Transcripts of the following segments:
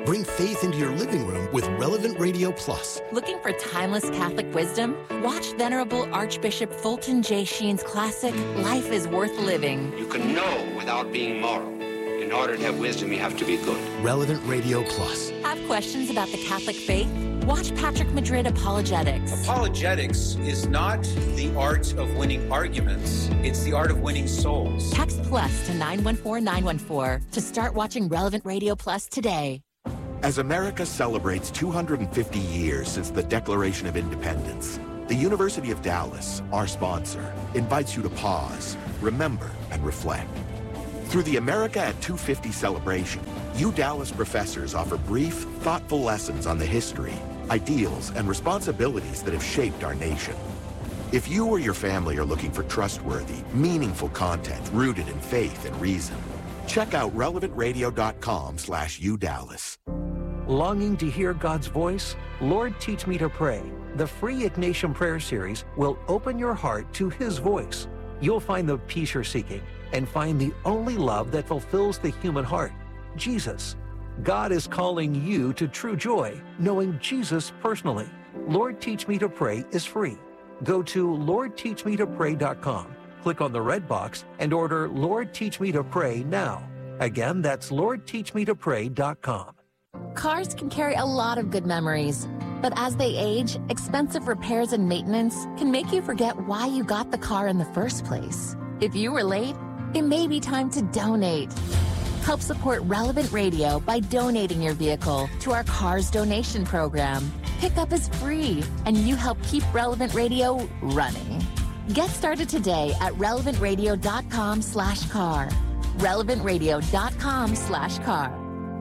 Bring faith into your living room with Relevant Radio Plus. Looking for timeless Catholic wisdom? Watch Venerable Archbishop Fulton J. Sheen's classic, Life is Worth Living. You can know without being moral. In order to have wisdom, you have to be good. Relevant Radio Plus. Have questions about the Catholic faith? Watch Patrick Madrid Apologetics. Apologetics is not the art of winning arguments. It's the art of winning souls. Text plus to 914-914 to start watching Relevant Radio Plus today. As America celebrates 250 years since the Declaration of Independence, the University of Dallas, our sponsor, invites you to pause, remember, and reflect. Through the America at 250 celebration, you Dallas professors offer brief, thoughtful lessons on the history, ideals, and responsibilities that have shaped our nation. If you or your family are looking for trustworthy, meaningful content rooted in faith and reason, check out relevantradio.com/udallas. Longing to hear God's voice? Lord, Teach Me to Pray. The free Ignatian Prayer Series will open your heart to His voice. You'll find the peace you're seeking and find the only love that fulfills the human heart, Jesus. God is calling you to true joy, knowing Jesus personally. Lord, Teach Me to Pray is free. Go to LordTeachMeToPray.com, click on the red box, and order Lord, Teach Me to Pray now. Again, that's LordTeachMeToPray.com. Cars can carry a lot of good memories, but as they age, expensive repairs and maintenance can make you forget why you got the car in the first place. If you were late, it may be time to donate. Help support Relevant Radio by donating your vehicle to our Cars Donation Program. Pickup is free, and you help keep Relevant Radio running. Get started today at relevantradio.com/car. relevantradio.com/car.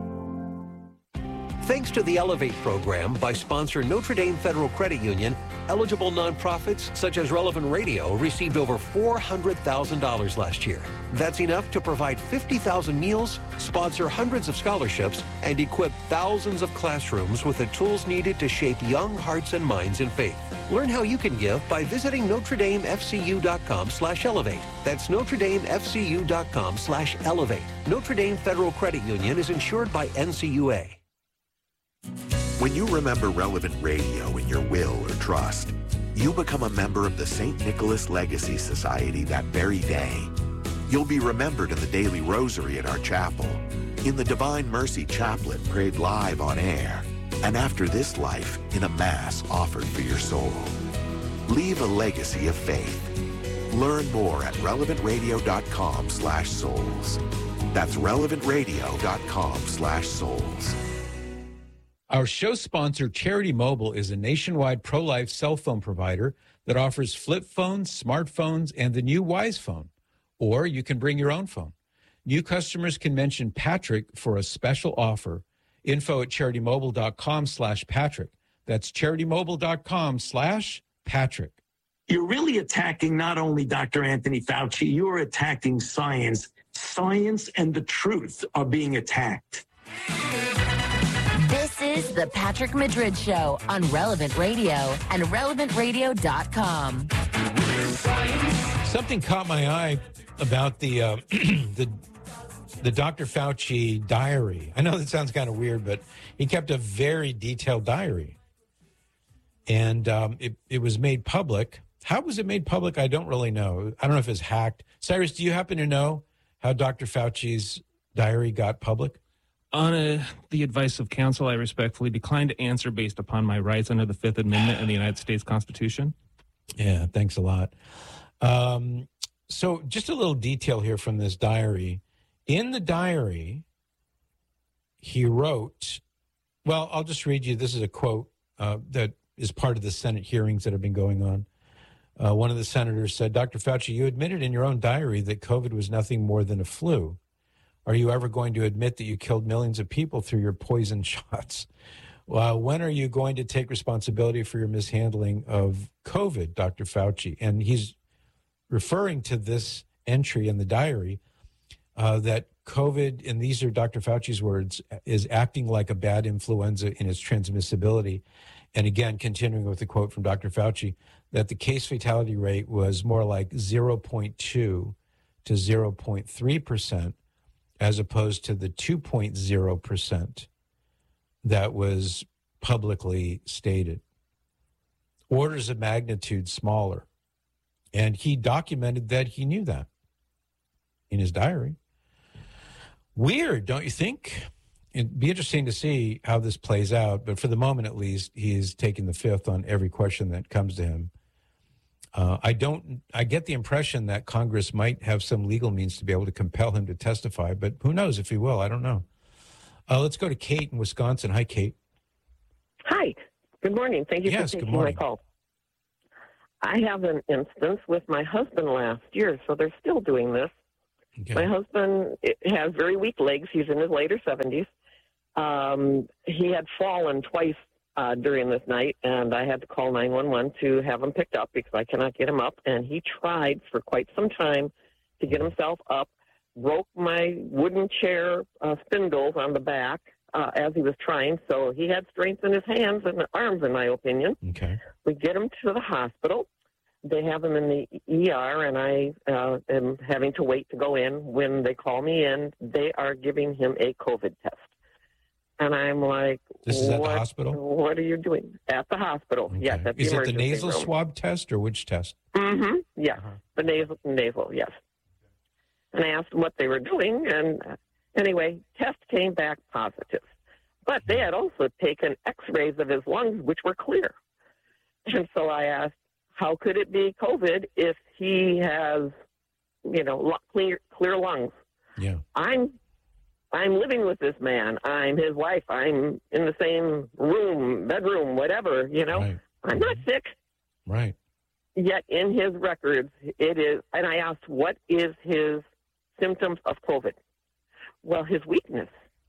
Thanks to the Elevate program by sponsor Notre Dame Federal Credit Union, eligible nonprofits such as Relevant Radio received over $400,000 last year. That's enough to provide 50,000 meals, sponsor hundreds of scholarships, and equip thousands of classrooms with the tools needed to shape young hearts and minds in faith. Learn how you can give by visiting NotreDameFCU.com/elevate. That's NotreDameFCU.com/elevate. Notre Dame Federal Credit Union is insured by NCUA. When you remember Relevant Radio in your will or trust, you become a member of the St. Nicholas Legacy Society that very day. You'll be remembered in the daily rosary at our chapel, in the Divine Mercy Chaplet prayed live on air, and after this life in a Mass offered for your soul. Leave a legacy of faith. Learn more at relevantradio.com/souls. That's relevantradio.com/souls. Our show sponsor, Charity Mobile, is a nationwide pro-life cell phone provider that offers flip phones, smartphones, and the new Wise phone. Or you can bring your own phone. New customers can mention Patrick for a special offer. Info at CharityMobile.com/Patrick. That's CharityMobile.com/Patrick. You're really attacking not only Dr. Anthony Fauci, you're attacking science. Science and the truth are being attacked. This is the Patrick Madrid Show on Relevant Radio and RelevantRadio.com. Something caught my eye about the Dr. Fauci diary. I know that sounds kind of weird, but he kept a very detailed diary. And it was made public. How was it made public? I don't really know. I don't know if it's hacked. Cyrus, do you happen to know how Dr. Fauci's diary got public? On the advice of counsel, I respectfully decline to answer based upon my rights under the Fifth Amendment of the United States Constitution. Yeah, thanks a lot. So just a little detail here from this diary. In the diary, he wrote, well, I'll just read you. This is a quote that is part of the Senate hearings that have been going on. One of the senators said, Dr. Fauci, you admitted in your own diary that COVID was nothing more than a flu. Are you ever going to admit that you killed millions of people through your poison shots? Well, when are you going to take responsibility for your mishandling of COVID, Dr. Fauci? And he's referring to this entry in the diary that COVID, and these are Dr. Fauci's words, is acting like a bad influenza in its transmissibility. And again, continuing with the quote from Dr. Fauci, that the case fatality rate was more like 0.2 to 0.3%, as opposed to the 2.0% that was publicly stated. Orders of magnitude smaller. And he documented that he knew that in his diary. Weird, don't you think? It'd be interesting to see how this plays out. But for the moment, at least, he's taking the fifth on every question that comes to him. I get the impression that Congress might have some legal means to be able to compel him to testify, but who knows if he will? I don't know. Let's go to Kate in Wisconsin. Hi, Kate. Hi. Good morning. Thank you for taking my call. I have an instance with my husband last year, so they're still doing this. Okay. My husband has very weak legs. He's in his later 70s. He had fallen twice during this night, and I had to call 911 to have him picked up because I cannot get him up. And he tried for quite some time to get himself up, broke my wooden chair spindles on the back as he was trying. So he had strength in his hands and arms, in my opinion. Okay. We get him to the hospital. They have him in the ER, and I am having to wait to go in. When they call me in, they are giving him a COVID test. And I'm like, this is at the hospital? What are you doing? At the hospital, okay. Yes. At the is it the nasal room. swab test or which test? Mm-hmm, yes. The nasal, yes. And I asked them what they were doing, and anyway, test came back positive. But they had also taken x-rays of his lungs, which were clear. And so I asked, how could it be COVID if he has, clear lungs? Yeah. I'm living with this man. I'm his wife. I'm in the same room, bedroom, whatever, Right. I'm not sick. Right. Yet in his records, it is, and I asked, what is his symptoms of COVID? Well, his weakness.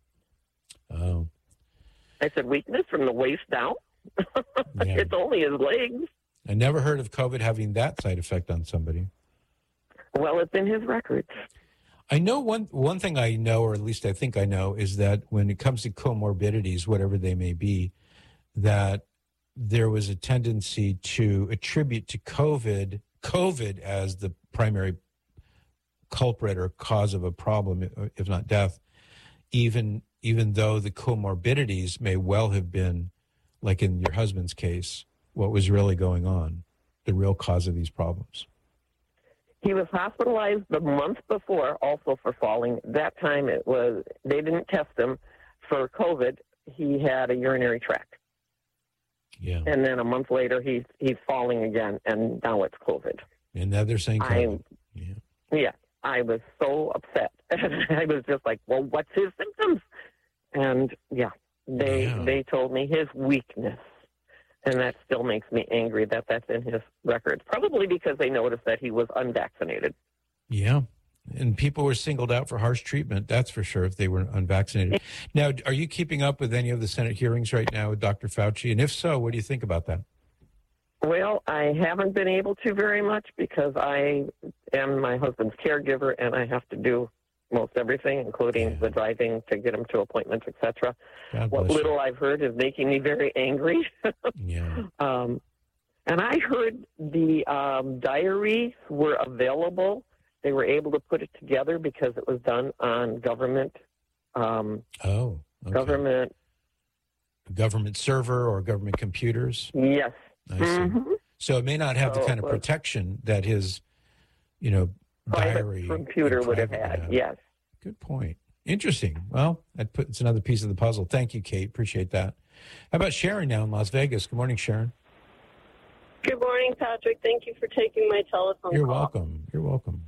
Oh. I said, weakness from the waist down? Yeah. It's only his legs. I never heard of COVID having that side effect on somebody. Well, it's in his records. I know one thing I know, or at least I think I know, is that when it comes to comorbidities, whatever they may be, that there was a tendency to attribute to COVID as the primary culprit or cause of a problem, if not death, even though the comorbidities may well have been, like in your husband's case, what was really going on, the real cause of these problems. He was hospitalized the month before also for falling. That time they didn't test him for COVID. He had a urinary tract. Yeah. And then a month later, he's falling again, and now it's COVID. And now they're saying COVID. Yeah, I was so upset. I was just like, well, what's his symptoms? And, they told me his weakness. And that still makes me angry that that's in his records, probably because they noticed that he was unvaccinated. Yeah. And people were singled out for harsh treatment, that's for sure, if they were unvaccinated. Now, are you keeping up with any of the Senate hearings right now with Dr. Fauci? And if so, what do you think about that? Well, I haven't been able to very much because I am my husband's caregiver, and I have to do most everything, including the driving to get him to appointments, etc. What little I've heard is making me very angry. Yeah. And I heard the diaries were available. They were able to put it together because it was done on government. Government server or government computers. Yes. I see. So it may not have the kind of protection that his, diary computer would have had. Yes. Good point. Interesting. Well, it's another piece of the puzzle. Thank you, Kate. Appreciate that. How about Sharon now in Las Vegas? Good morning, Sharon. Good morning, Patrick. Thank you for taking my telephone You're call. welcome. You're welcome.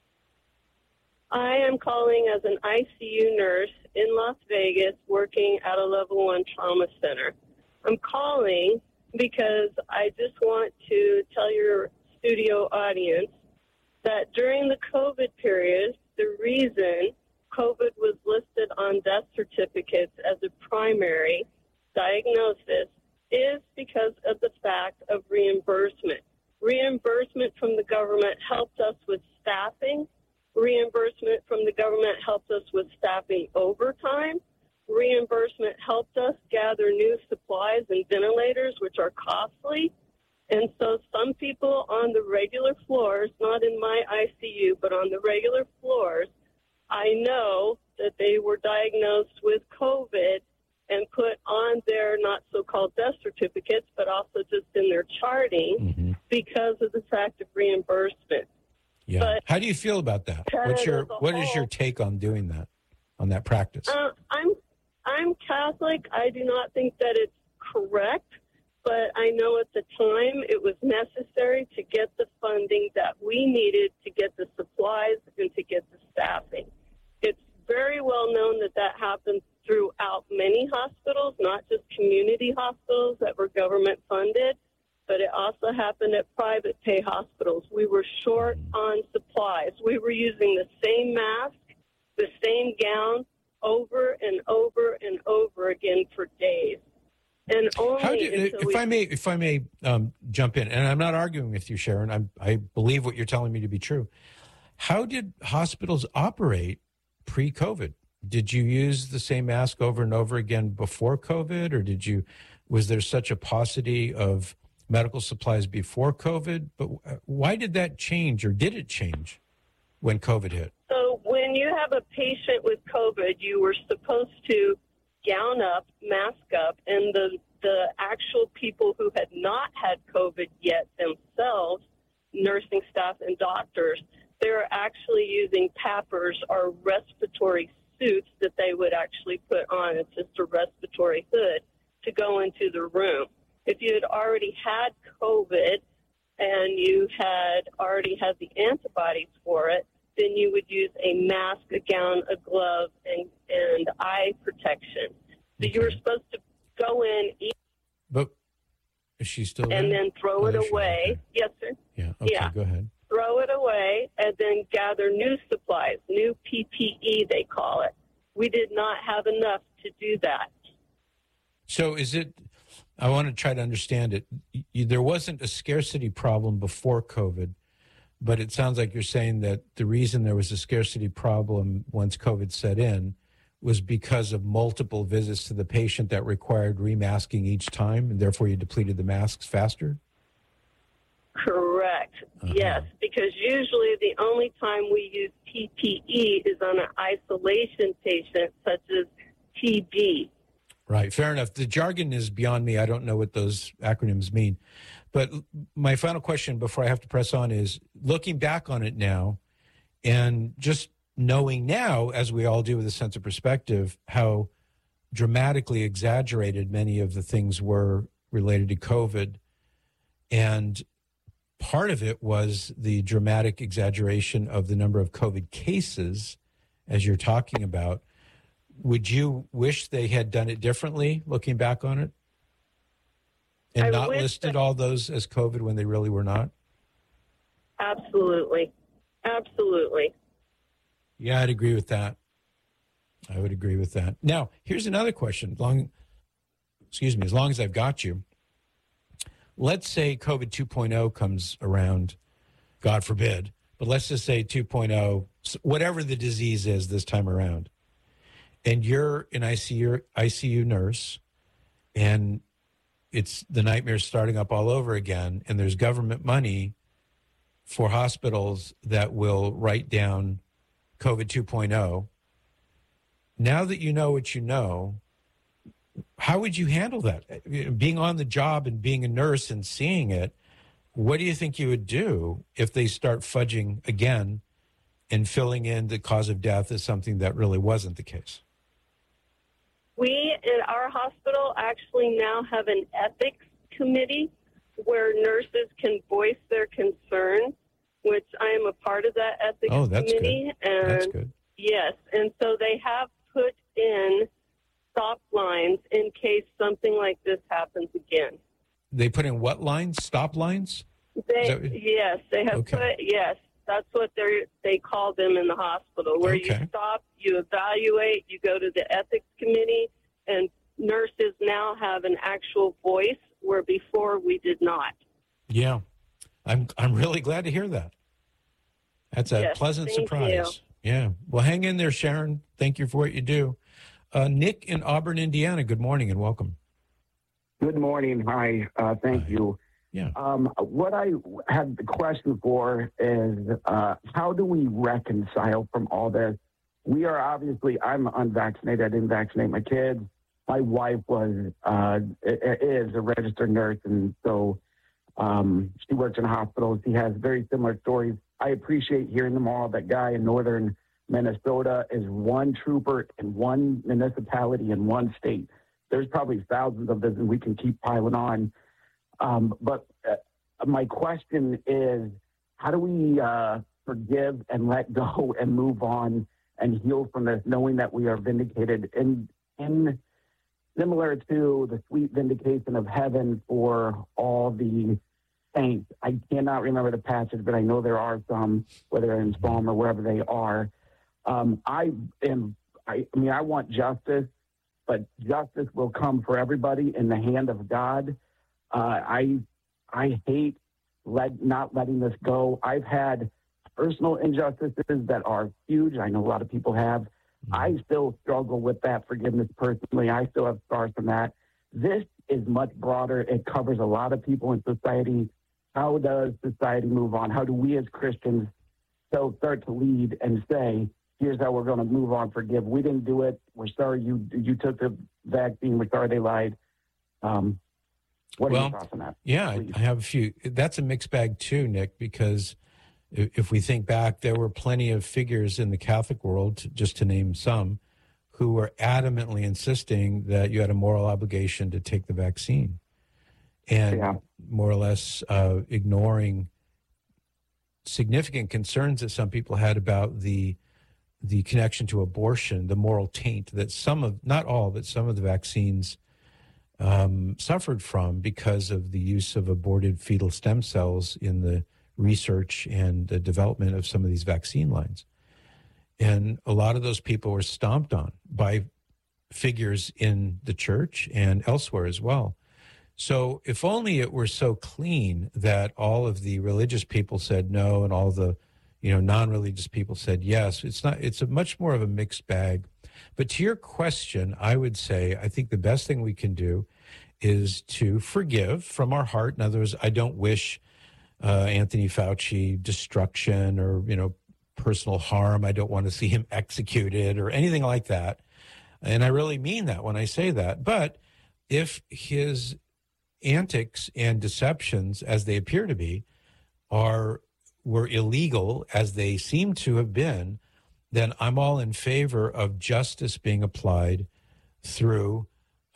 I am calling as an ICU nurse in Las Vegas working at a level 1 trauma center. I'm calling because I just want to tell your studio audience that during the COVID period, the reason COVID was listed on death certificates as a primary diagnosis is because of the fact of reimbursement. Reimbursement from the government helped us with staffing. Reimbursement from the government helped us with staffing overtime. Reimbursement helped us gather new supplies and ventilators, which are costly. And so some people on the regular floors, not in my ICU, but on the regular floors, I know that they were diagnosed with COVID and put on their not so-called death certificates, but also just in their charting because of the fact of reimbursement. Yeah. But how do you feel about that? What is your take on doing that, on that practice? I'm Catholic. I do not think that it's correct, but I know at the time it was necessary to get the funding that we needed to get the supplies and to get the staffing. It's very well known that that happens throughout many hospitals, not just community hospitals that were government funded, but it also happened at private pay hospitals. We were short on supplies. We were using the same mask, the same gown over and over and over again for days. And only if I may jump in, and I'm not arguing with you, Sharon. I believe what you're telling me to be true. How did hospitals operate pre-COVID? Did you use the same mask over and over again before COVID, or was there such a paucity of medical supplies before COVID? But why did that change, or did it change when COVID hit? So when you have a patient with COVID, you were supposed to gown up, mask up, and the actual people who had not had COVID yet themselves, nursing staff and doctors, they're actually using PAPRs or respiratory suits that they would actually put on. It's just a respiratory hood to go into the room. If you had already had COVID and you had already had the antibodies for it, then you would use a mask, a gown, a glove, and eye protection. So you were supposed to go in, eat. But is she still there? And then throw it away. Okay. Yes, sir. Yeah, okay, yeah. Go ahead. Throw it away and then gather new supplies, new PPE, they call it. We did not have enough to do that. So I want to try to understand it. There wasn't a scarcity problem before COVID, but it sounds like you're saying that the reason there was a scarcity problem once COVID set in was because of multiple visits to the patient that required remasking each time, and therefore you depleted the masks faster? Correct. Yes, because usually the only time we use PPE is on an isolation patient, such as TB. Right, fair enough. The jargon is beyond me. I don't know what those acronyms mean. But my final question before I have to press on is, looking back on it now, and just knowing now, as we all do with a sense of perspective, how dramatically exaggerated many of the things were related to COVID. And part of it was the dramatic exaggeration of the number of COVID cases, as you're talking about. Would you wish they had done it differently, looking back on it? And not listed all those as COVID when they really were not? Absolutely. Absolutely. Yeah, I'd agree with that. I would agree with that. Now, here's another question. As long as I've got you. Let's say COVID 2.0 comes around, God forbid, but let's just say 2.0, whatever the disease is this time around, and you're an ICU nurse, and it's the nightmare starting up all over again, and there's government money for hospitals that will write down COVID 2.0. Now that you know what you know, how would you handle that? Being on the job and being a nurse and seeing it, what do you think you would do if they start fudging again and filling in the cause of death as something that really wasn't the case? We at our hospital actually now have an ethics committee where nurses can voice their concerns, which I am a part of that ethics committee. Good. And that's good. Yes, and so they have put in stop lines in case something like this happens again. They put in what lines? Stop lines? Yes, they have put, yes, that's what they call them in the hospital, where you stop, you evaluate, you go to the ethics committee, and nurses now have an actual voice where before we did not. Yeah, I'm really glad to hear that. That's a pleasant surprise. Yeah. Well, hang in there, Sharon. Thank you for what you do. Nick in Auburn, Indiana, good morning and welcome. Good morning. Hi. Thank you. Yeah. What I had the question for is how do we reconcile from all this? We are obviously, I'm unvaccinated. I didn't vaccinate my kids. my wife is a registered nurse, and so she works in hospitals. She has very similar stories. I appreciate hearing them all. That guy in northern Minnesota is one trooper in one municipality in one state. There's probably thousands of this, and we can keep piling on. But my question is, how do we forgive and let go and move on and heal from this, knowing that we are vindicated in similar to the sweet vindication of heaven for all the saints? I cannot remember the passage, but I know there are some, whether in Psalm or wherever they are. I want justice, but justice will come for everybody in the hand of God. I hate not letting this go. I've had personal injustices that are huge. I know a lot of people have. I still struggle with that forgiveness personally. I still have scars from that. This is much broader. It covers a lot of people in society. How does society move on? How do we as Christians start to lead and say, here's how we're going to move on, forgive. We didn't do it. We're sorry you took the vaccine. We're sorry they lied. What are your thoughts on that? Yeah, please? I have a few. That's a mixed bag too, Nick, because if we think back, there were plenty of figures in the Catholic world, just to name some, who were adamantly insisting that you had a moral obligation to take the vaccine and more or less ignoring significant concerns that some people had about the connection to abortion, the moral taint that not all, but some of the vaccines suffered from because of the use of aborted fetal stem cells in the research and the development of some of these vaccine lines. And a lot of those people were stomped on by figures in the church and elsewhere as well. So if only it were so clean that all of the religious people said no and all the non-religious people said yes. It's a much more of a mixed bag. But to your question, I would say I think the best thing we can do is to forgive from our heart. In other words, I don't wish Anthony Fauci destruction or, personal harm. I don't want to see him executed or anything like that. And I really mean that when I say that. But if his antics and deceptions, as they appear to be, were illegal, as they seem to have been, then I'm all in favor of justice being applied through,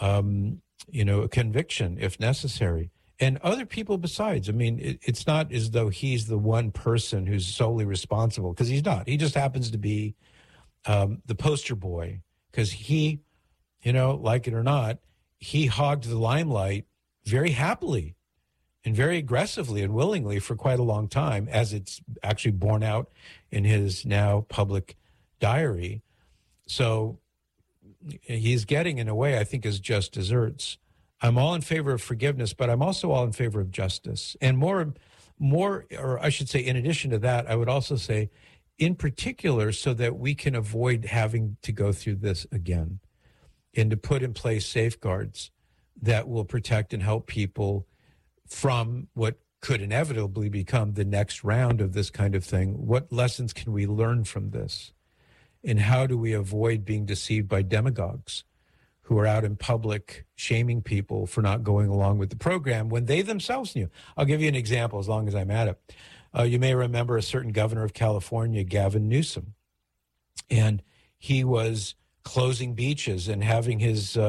a conviction if necessary. And other people besides. I mean, it's not as though he's the one person who's solely responsible, because he's not. He just happens to be the poster boy, because he, like it or not, he hogged the limelight very happily and very aggressively and willingly for quite a long time, as it's actually borne out in his now public diary. So he's getting, in a way, I think, his just desserts. I'm all in favor of forgiveness, but I'm also all in favor of justice. And more, or I should say, in addition to that, I would also say, in particular, so that we can avoid having to go through this again, and to put in place safeguards that will protect and help people from what could inevitably become the next round of this kind of thing. What lessons can we learn from this? And how do we avoid being deceived by demagogues who are out in public shaming people for not going along with the program when they themselves knew? I'll give you an example as long as I'm at it. You may remember a certain governor of California, Gavin Newsom, and he was closing beaches and having his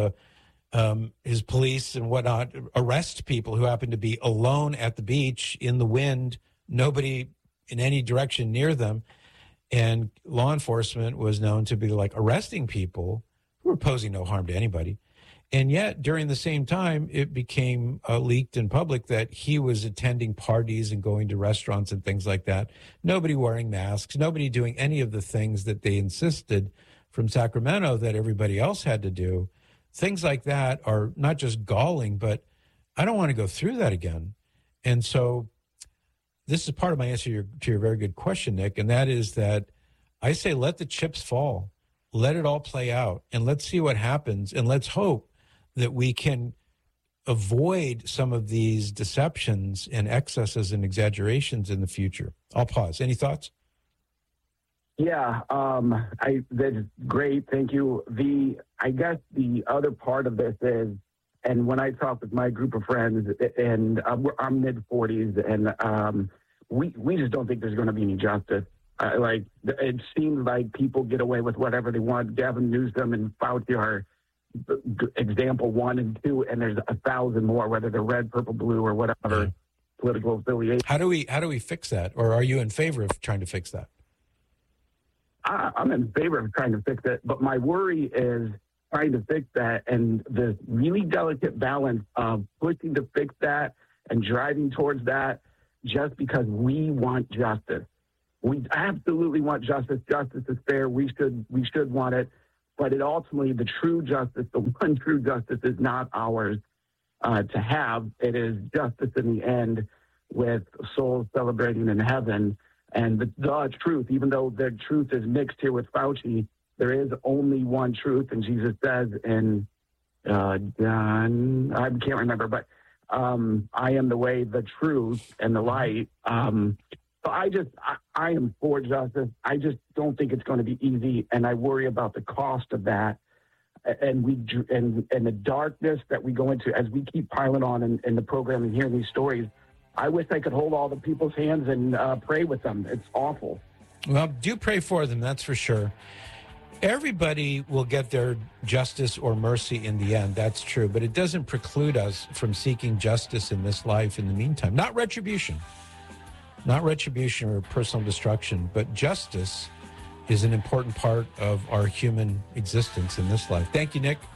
police and whatnot arrest people who happened to be alone at the beach in the wind, nobody in any direction near them. And law enforcement was known to be arresting people who were posing no harm to anybody. And yet, during the same time, it became leaked in public that he was attending parties and going to restaurants and things like that. Nobody wearing masks, nobody doing any of the things that they insisted from Sacramento that everybody else had to do. Things like that are not just galling, but I don't want to go through that again. And so this is part of my answer to your very good question, Nick, and that is that I say let the chips fall. Let it all play out, and let's see what happens, and let's hope that we can avoid some of these deceptions and excesses and exaggerations in the future. I'll pause. Any thoughts? Yeah, that's great. Thank you. I guess the other part of this is, and when I talk with my group of friends, and I'm mid-40s, and we just don't think there's going to be any justice. It seems like people get away with whatever they want. Gavin Newsom and Fauci are example 1 and 2, and there's 1,000 more, whether they're red, purple, blue, or whatever political affiliation. How do we fix that, or are you in favor of trying to fix that? I'm in favor of trying to fix it, but my worry is trying to fix that and this really delicate balance of pushing to fix that and driving towards that just because we want justice. We absolutely want justice. Justice is fair. We should want it, but it ultimately, the true justice, the one true justice, is not ours to have. It is justice in the end, with souls celebrating in heaven. And the truth, even though the truth is mixed here with Fauci, there is only one truth. And Jesus says in John, I can't remember, but I am the way, the truth, and the light. So I am for justice. I just don't think it's going to be easy, and I worry about the cost of that. And the darkness that we go into as we keep piling on in the program and hearing these stories. I wish I could hold all the people's hands and pray with them. It's awful. Well, do pray for them, that's for sure. Everybody will get their justice or mercy in the end, that's true. But it doesn't preclude us from seeking justice in this life in the meantime. Not retribution or personal destruction, but justice is an important part of our human existence in this life. Thank you, Nick.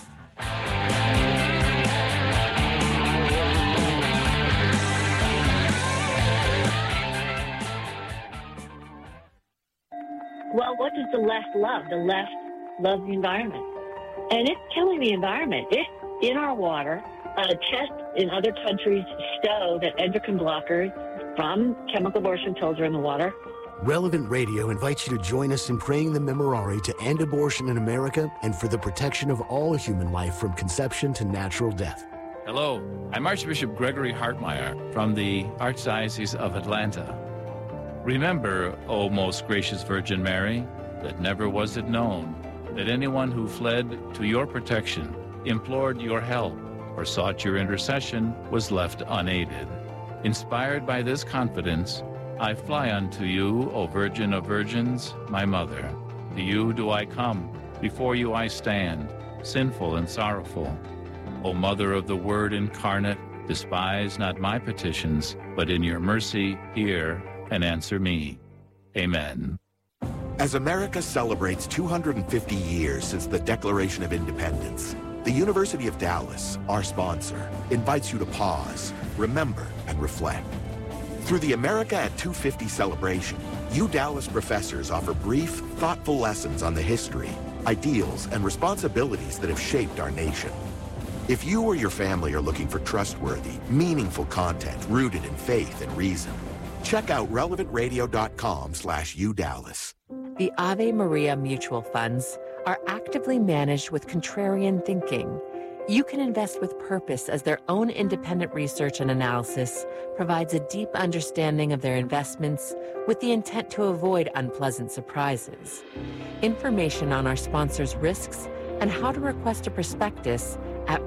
Well, what does the left love? The left loves the environment. And it's killing the environment. It's in our water. Tests in other countries show that endocrine blockers from chemical abortion pills are in the water. Relevant Radio invites you to join us in praying the Memorare to end abortion in America and for the protection of all human life from conception to natural death. Hello, I'm Archbishop Gregory Hartmeyer from the Archdiocese of Atlanta. Remember, O most gracious Virgin Mary, that never was it known that anyone who fled to your protection, implored your help, or sought your intercession was left unaided. Inspired by this confidence, I fly unto you, O Virgin of Virgins, my Mother. To you do I come, before you I stand, sinful and sorrowful. O Mother of the Word incarnate, despise not my petitions, but in your mercy hear and answer me. Amen. As America celebrates 250 years since the Declaration of Independence, the University of Dallas, our sponsor, invites you to pause, remember, and reflect. Through the America at 250 celebration, Dallas professors offer brief, thoughtful lessons on the history, ideals, and responsibilities that have shaped our nation. If you or your family are looking for trustworthy, meaningful content rooted in faith and reason, check out relevantradio.com/UDallas. The Ave Maria mutual funds are actively managed with contrarian thinking. You can invest with purpose as their own independent research and analysis provides a deep understanding of their investments with the intent to avoid unpleasant surprises. Information on our sponsors' risks and how to request a prospectus at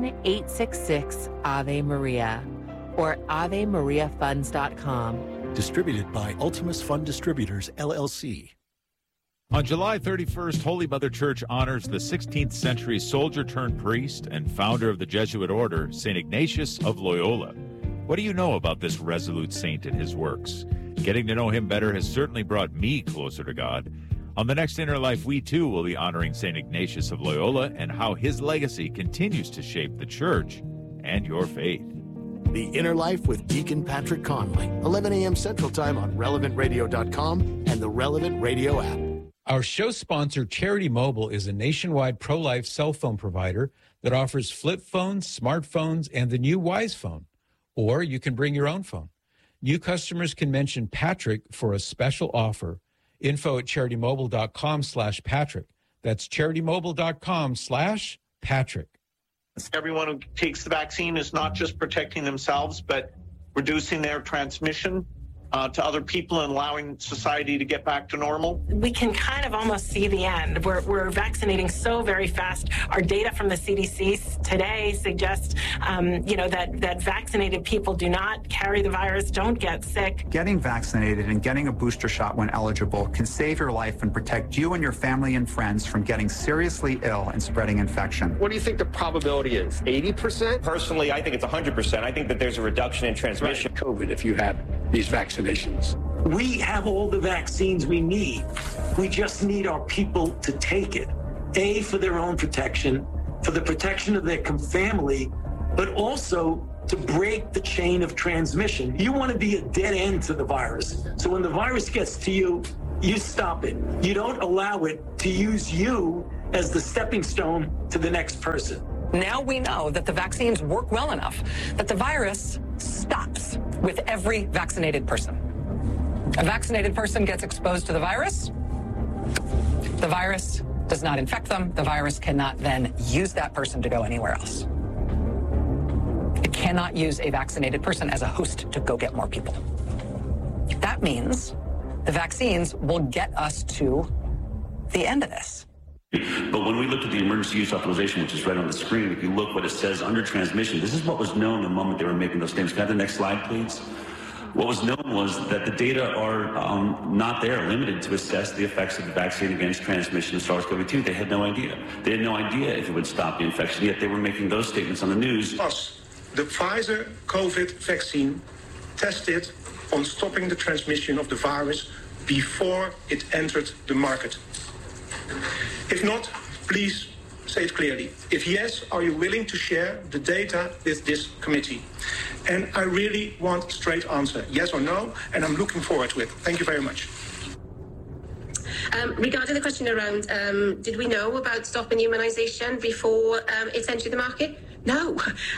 1-866-AVE-MARIA or AveMariaFunds.com. Distributed by Ultimus Fund Distributors, LLC. On July 31st, Holy Mother Church honors the 16th century soldier-turned-priest and founder of the Jesuit order, St. Ignatius of Loyola. What do you know about this resolute saint and his works? Getting to know him better has certainly brought me closer to God. On the next Inner Life, we too will be honoring St. Ignatius of Loyola and how his legacy continues to shape the church and your faith. The Inner Life with Deacon Patrick Conley, 11 a.m. Central Time on RelevantRadio.com and the Relevant Radio app. Our show sponsor, Charity Mobile, is a nationwide pro-life cell phone provider that offers flip phones, smartphones, and the new Wise Phone. Or you can bring your own phone. New customers can mention Patrick for a special offer. Info at CharityMobile.com/Patrick. That's CharityMobile.com/Patrick. Everyone who takes the vaccine is not just protecting themselves, but reducing their transmission. to other people and allowing society to get back to normal? We can kind of almost see the end. We're vaccinating so very fast. Our data from the CDC today suggests, that vaccinated people do not carry the virus, don't get sick. Getting vaccinated and getting a booster shot when eligible can save your life and protect you and your family and friends from getting seriously ill and spreading infection. What do you think the probability is? 80%? Personally, I think it's 100%. I think that there's a reduction in transmission. Right. COVID, if you have these vaccinations. We have all the vaccines we need. We just need our people to take it. A, for their own protection, for the protection of their family, but also to break the chain of transmission. You want to be a dead end to the virus. So when the virus gets to you, you stop it. You don't allow it to use you as the stepping stone to the next person. Now we know that the vaccines work well enough that the virus stops with every vaccinated person. A vaccinated person gets exposed to the virus does not infect them. The virus cannot then use that person to go anywhere else. It cannot use a vaccinated person as a host to go get more people. That means the vaccines will get us to the end of this. But when we looked at the emergency use authorization, which is right on the screen, if you look what it says under transmission, this is what was known the moment they were making those statements. Can I have the next slide, please? What was known was that the data are not there, limited to assess the effects of the vaccine against transmission of SARS-CoV-2. They had no idea. They had no idea if it would stop the infection, yet they were making those statements on the news. Plus, the Pfizer COVID vaccine tested on stopping the transmission of the virus before it entered the market. If not, please say it clearly. If yes, are you willing to share the data with this committee? And I really want a straight answer, yes or no, and I'm looking forward to it. Thank you very much. Regarding the question around, did we know about stopping immunisation before it entered the market? No.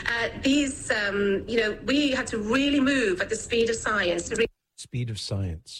We had to really move at the speed of science. Speed of science.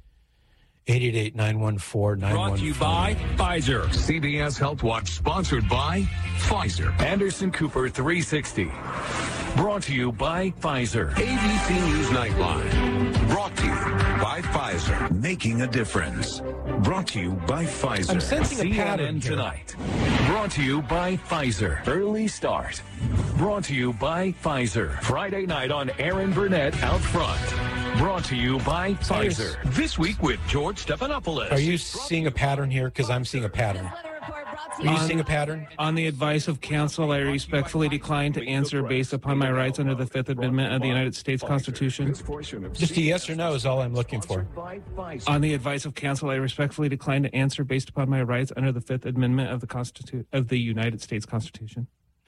888-914-914. Brought to you by Pfizer. CBS Health Watch, sponsored by Pfizer. Anderson Cooper 360. Brought to you by Pfizer. ABC News Nightline. Brought to you by Pfizer. Making a difference. Brought to you by Pfizer. I'm sensing a pattern here. Tonight. Brought to you by Pfizer. Early start. Brought to you by Pfizer. Friday night on Aaron Burnett Out Front. Brought to you by Pfizer. This week with George Stephanopoulos. Are you seeing a pattern here? Because I'm seeing a pattern. Are you seeing a pattern? On the advice of counsel, I respectfully decline to answer based upon my rights under the Fifth Amendment of the United States Constitution. Just a yes or no is all I'm looking for. On the advice of counsel, I respectfully decline to answer based upon my rights under the Fifth Amendment of the United States Constitution.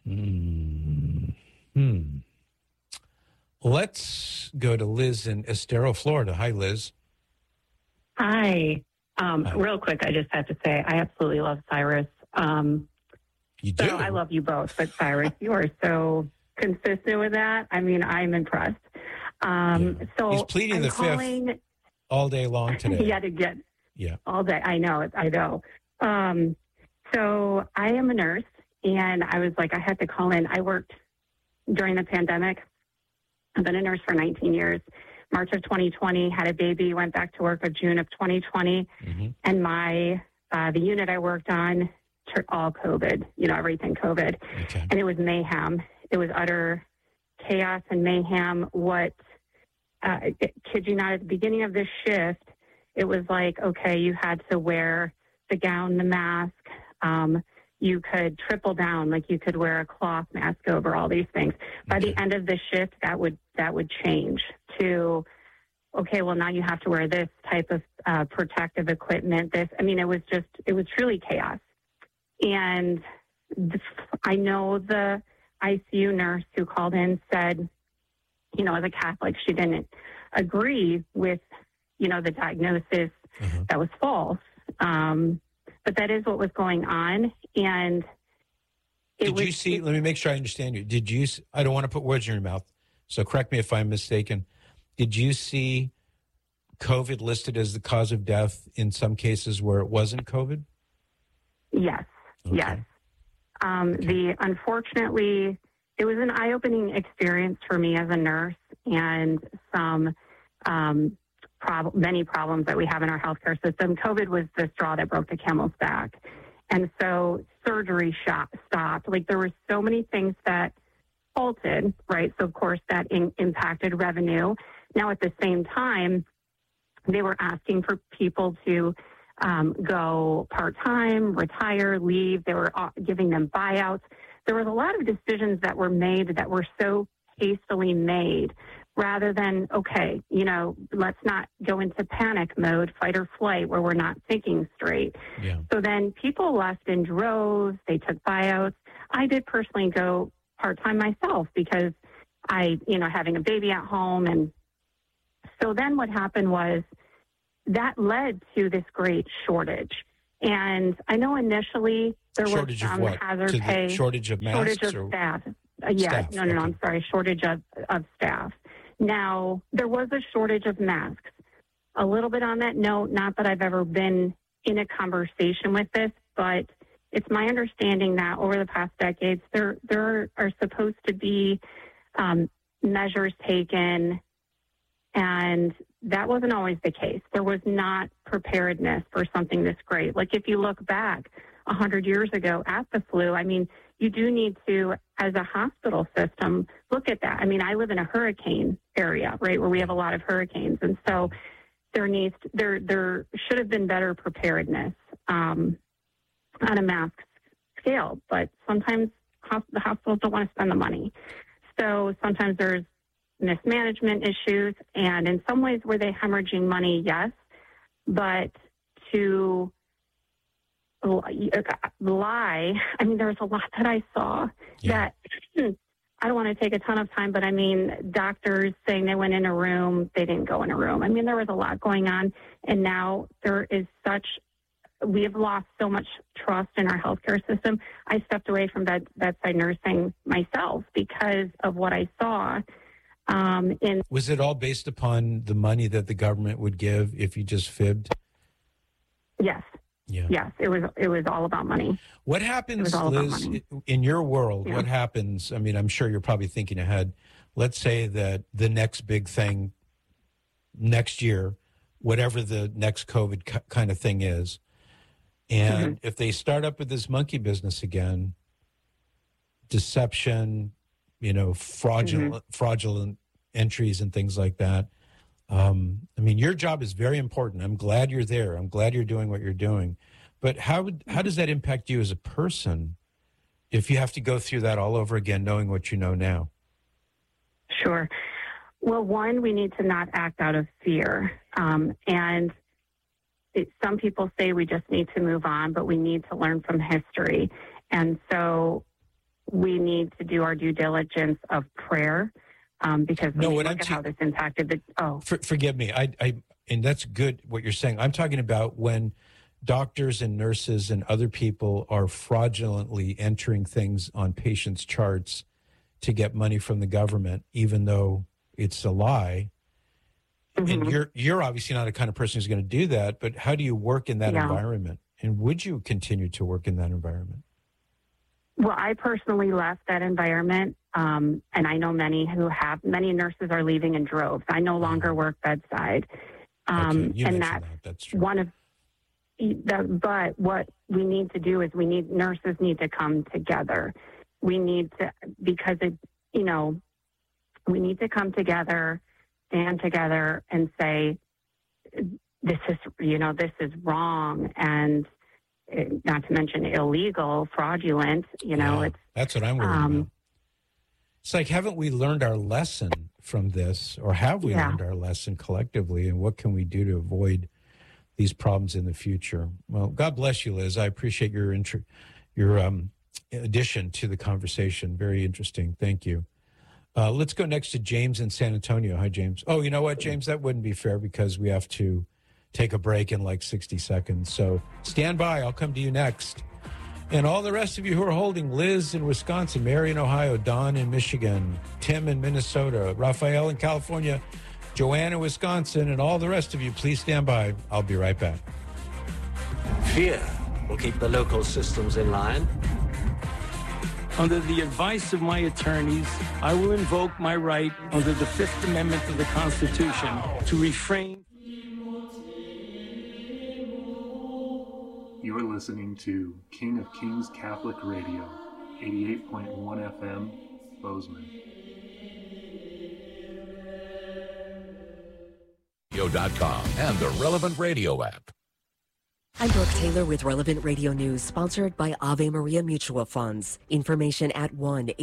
Let's go to Liz in Estero, Florida. Hi, Liz. Hi. Real quick, I just have to say I absolutely love Cyrus. You do? So I love you both, but Cyrus, you are so consistent with that. I mean, I'm impressed. So he's pleading the fifth all day long today. Yet again. Yeah. All day. I know. So I am a nurse, and I was like, I had to call in. I worked during the pandemic. I've been a nurse for 19 years. March of 2020, had a baby, went back to work of June of 2020. And the unit I worked on, all COVID, everything COVID. Okay. And it was mayhem. It was utter chaos and mayhem. Kid you not, at the beginning of this shift, it was like, okay, you had to wear the gown, the mask. You could triple down, like you could wear a cloth mask over all these things. By the end of the shift, that would change to, okay, well, now you have to wear this type of protective equipment. It was truly chaos. And I know the ICU nurse who called in said, as a Catholic, she didn't agree with, the diagnosis that was false. But that is what was going on. And let me make sure I understand you. I don't want to put words in your mouth, so correct me if I'm mistaken. Did you see COVID listed as the cause of death in some cases where it wasn't COVID? Yes. Okay. Yes. Unfortunately, it was an eye-opening experience for me as a nurse, and some many problems that we have in our healthcare system. COVID was the straw that broke the camel's back. And so surgery stopped. Like, there were so many things that halted, right? So, of course, that impacted revenue. Now, at the same time, they were asking for people to go part-time, retire, leave. They were giving them buyouts. There was a lot of decisions that were made that were so hastily made rather than, okay, you know, let's not go into panic mode, fight or flight, where we're not thinking straight. Yeah. So then people left in droves. They took buyouts. I did personally go part-time myself because having a baby at home. And so then what happened was that led to this great shortage. And I know initially there was some hazard pay. Shortage of masks? Shortage of staff. I'm sorry. Shortage of staff. Now, there was a shortage of masks. A little bit on that note, not that I've ever been in a conversation with this, but it's my understanding that over the past decades, there are supposed to be measures taken, and that wasn't always the case. There was not preparedness for something this great. Like, if you look back 100 years ago at the flu, I mean, you do need to, as a hospital system, look at that. I mean, I live in a hurricane area, right, where we have a lot of hurricanes. And so there should have been better preparedness on a mass scale. But sometimes the hospitals don't want to spend the money. So sometimes there's mismanagement issues. And in some ways, were they hemorrhaging money? Yes. But to lie, I mean, there was a lot that I saw that I don't want to take a ton of time, but I mean, doctors saying they went in a room, they didn't go in a room. I mean, there was a lot going on. And now there is we have lost so much trust in our healthcare system. I stepped away from bedside nursing myself because of what I saw. Was it all based upon the money that the government would give if you just fibbed? Yes. Yeah. Yes, it was all about money. What happens, Liz, in your world? Yeah. What happens? I mean, I'm sure you're probably thinking ahead. Let's say that the next big thing next year, whatever the next COVID kind of thing is, and if they start up with this monkey business again, deception, fraudulent entries and things like that. I mean, your job is very important. I'm glad you're there. I'm glad you're doing what you're doing. But how does that impact you as a person if you have to go through that all over again, knowing what you know now? Sure. Well, one, we need to not act out of fear. Some people say we just need to move on, but we need to learn from history. And so we need to do our due diligence of prayer. Because when we look at how this impacted forgive me, and that's good what you're saying. I'm talking about when doctors and nurses and other people are fraudulently entering things on patients' charts to get money from the government, even though it's a lie. And you're obviously not the kind of person who's going to do that, but how do you work in that environment? And would you continue to work in that environment? Well, I personally left that environment, and I know many nurses are leaving in droves. I no longer work bedside. And that's true. But what we need to do is nurses need to come together. We need to, because we need to come together, stand together and say, this is wrong. And not to mention illegal, fraudulent, that's what I'm worried about. It's like, haven't we learned our lesson from this, or have we learned our lesson collectively, and what can we do to avoid these problems in the future? Well, God bless you, Liz. I appreciate your addition to the conversation. Very interesting. Thank you. Let's go next to James in San Antonio. Hi, James. Oh, you know what, James? That wouldn't be fair because we have to take a break in like 60 seconds. So stand by. I'll come to you next. And all the rest of you who are holding, Liz in Wisconsin, Mary in Ohio, Don in Michigan, Tim in Minnesota, Raphael in California, Joanne in Wisconsin, and all the rest of you, please stand by. I'll be right back. Fear will keep the local systems in line. Under the advice of my attorneys, I will invoke my right under the Fifth Amendment of the Constitution to refrain. You are listening to King of Kings Catholic Radio, 88.1 FM, Bozeman. Radio.com and the Relevant Radio app. I'm Brooke Taylor with Relevant Radio News, sponsored by Ave Maria Mutual Funds. Information at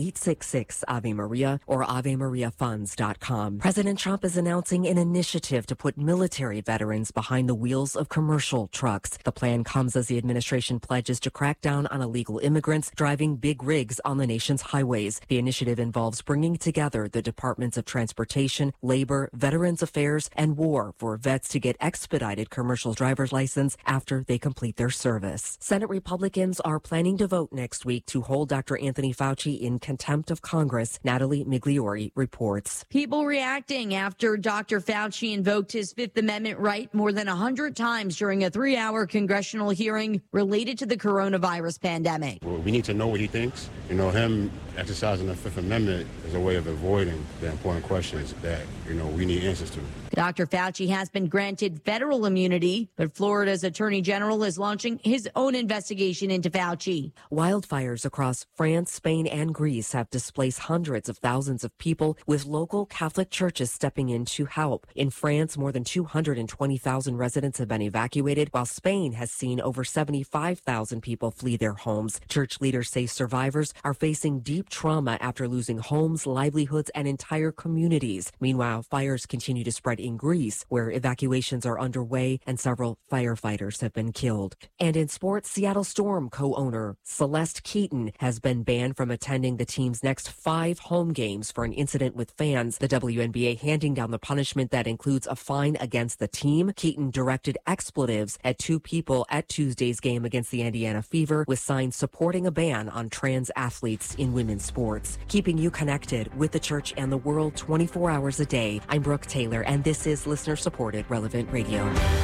1-866-AVE-MARIA or AveMariaFunds.com. President Trump is announcing an initiative to put military veterans behind the wheels of commercial trucks. The plan comes as the administration pledges to crack down on illegal immigrants driving big rigs on the nation's highways. The initiative involves bringing together the Departments of Transportation, Labor, Veterans Affairs, and War for vets to get expedited commercial driver's license after they complete their service. Senate Republicans are planning to vote next week to hold Dr. Anthony Fauci in contempt of Congress. Natalie Migliori reports. People reacting after Dr. Fauci invoked his Fifth Amendment right more than 100 times during a 3-hour congressional hearing related to the coronavirus pandemic. Well, we need to know what he thinks. Him exercising the Fifth Amendment is a way of avoiding the important questions that, we need answers to. Dr. Fauci has been granted federal immunity, but Florida's Attorney General is launching his own investigation into Fauci. Wildfires across France, Spain, and Greece have displaced hundreds of thousands of people, with local Catholic churches stepping in to help. In France, more than 220,000 residents have been evacuated, while Spain has seen over 75,000 people flee their homes. Church leaders say survivors are facing deep trauma after losing homes, livelihoods, and entire communities. Meanwhile, fires continue to spread in Greece, where evacuations are underway and several firefighters have been killed. And in sports, Seattle Storm co-owner Celeste Keaton has been banned from attending the team's next 5 home games for an incident with fans. The WNBA handing down the punishment that includes a fine against the team. Keaton directed expletives at 2 people at Tuesday's game against the Indiana Fever, with signs supporting a ban on trans athletes in women's sports. Keeping you connected with the church and the world 24 hours a day. I'm Brooke Taylor, and this is listener-supported Relevant Radio.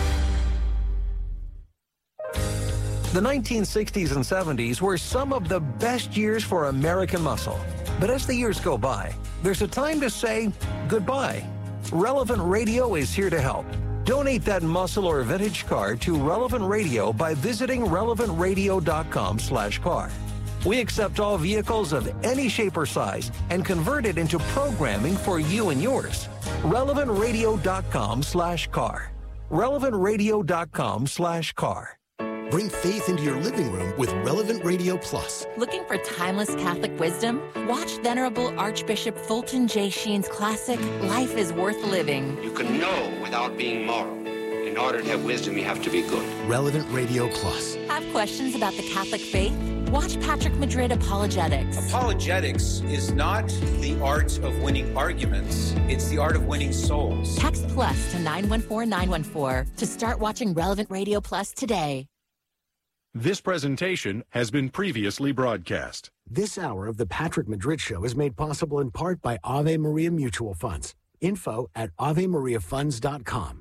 The 1960s and 70s were some of the best years for American muscle. But as the years go by, there's a time to say goodbye. Relevant Radio is here to help. Donate that muscle or vintage car to Relevant Radio by visiting relevantradio.com/car. We accept all vehicles of any shape or size and convert it into programming for you and yours. relevantradio.com/car. relevantradio.com/car. Bring faith into your living room with Relevant Radio Plus. Looking for timeless Catholic wisdom? Watch Venerable Archbishop Fulton J. Sheen's classic, Life is Worth Living. You can know without being moral. In order to have wisdom, you have to be good. Relevant Radio Plus. Have questions about the Catholic faith? Watch Patrick Madrid Apologetics. Apologetics is not the art of winning arguments. It's the art of winning souls. Text plus to 914-914 to start watching Relevant Radio Plus today. This presentation has been previously broadcast. This hour of the Patrick Madrid Show is made possible in part by Ave Maria Mutual Funds. Info at AveMariaFunds.com.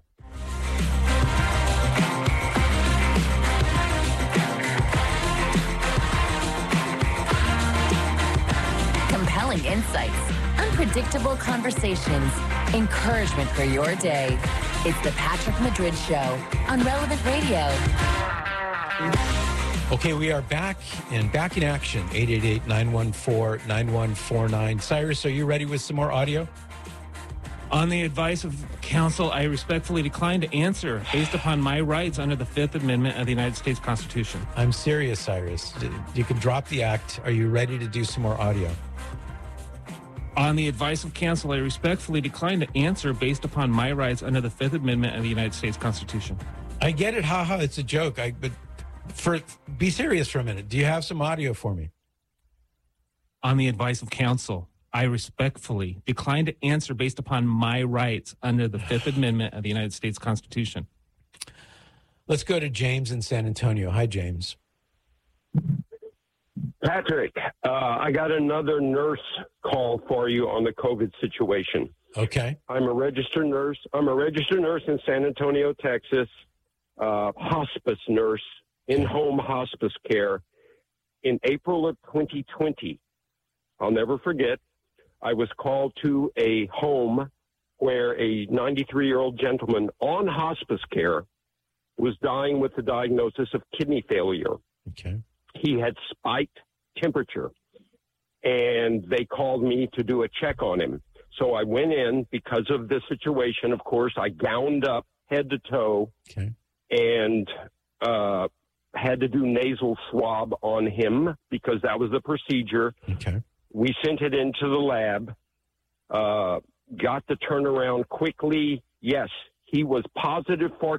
Compelling insights, unpredictable conversations, encouragement for your day. It's the Patrick Madrid Show on Relevant Radio. Okay, we are back in action. 888-914-9149. Cyrus, are you ready with some more audio? On the advice of counsel, I respectfully decline to answer based upon my rights under the Fifth Amendment of the United States Constitution. I'm serious, Cyrus. You can drop the act. Are you ready to do some more audio? On the advice of counsel, I respectfully decline to answer based upon my rights under the Fifth Amendment of the United States Constitution. I get it. Haha, it's a joke. But be serious for a minute. Do you have some audio for me? On the advice of counsel, I respectfully decline to answer based upon my rights under the Fifth Amendment of the United States Constitution. Let's go to James in San Antonio. Hi, James. Patrick, I got another nurse call for you on the COVID situation. Okay. I'm a registered nurse. I'm a registered nurse in San Antonio, Texas, hospice nurse, in-home hospice care. In April of 2020, I'll never forget, I was called to a home where a 93-year-old gentleman on hospice care was dying with the diagnosis of kidney failure. Okay. He had spiked temperature, and they called me to do a check on him. So I went in because of the situation. Of course, I gowned up head to toe and had to do nasal swab on him because that was the procedure. Okay. We sent it into the lab, got the turnaround quickly. Yes, he was positive for.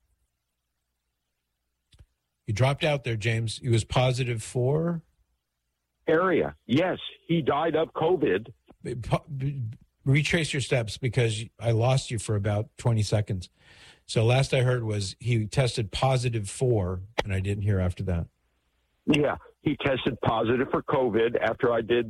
You dropped out there, James. He was positive for? Area. Yes, he died of COVID. Retrace your steps because I lost you for about 20 seconds. So last I heard was he tested positive for, and I didn't hear after that. Yeah, he tested positive for COVID after I did